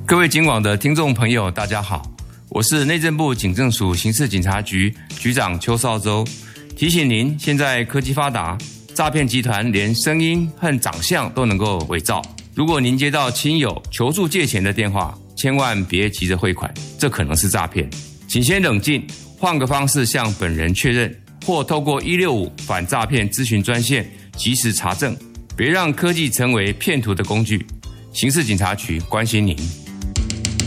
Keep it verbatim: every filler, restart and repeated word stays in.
各位警广的听众朋友，大家好，我是内政部警政署刑事警察局局长邱少洲。提醒您，现在科技发达，诈骗集团连声音和长相都能够伪造。如果您接到亲友求助借钱的电话，千万别急着汇款，这可能是诈骗。请先冷静，换个方式向本人确认，或透过一六五反诈骗咨询专线及时查证，别让科技成为骗徒的工具。刑事警察局关心您。